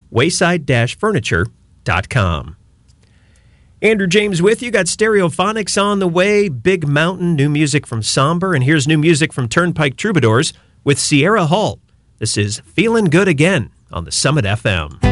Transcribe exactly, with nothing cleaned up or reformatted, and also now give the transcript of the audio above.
wayside dash furniture dot com. Andrew James with you. Got Stereophonics on the way, Big Mountain, new music from Somber, and here's new music from Turnpike Troubadours with Sierra Hull. This is Feelin' Good Again on the Summit F M.